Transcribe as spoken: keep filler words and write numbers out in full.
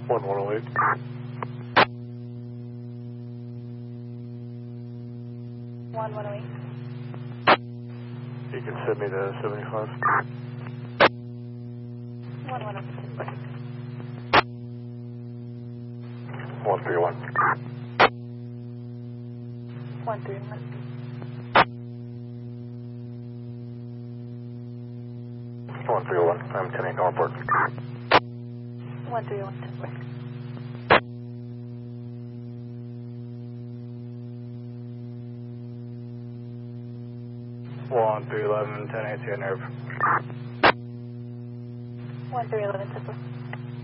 one one oh eight. one one oh eight. You can send me to seventy-five. one one oh eight. one three one. one three one. one three one, I'm ten eight Norfolk. one three one. one three eleven, ten eight, Nerve. one three eleven,